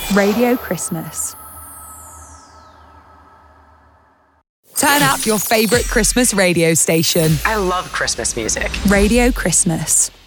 Radio Christmas. Turn up your favourite Christmas radio station. I love Christmas music. Radio Christmas.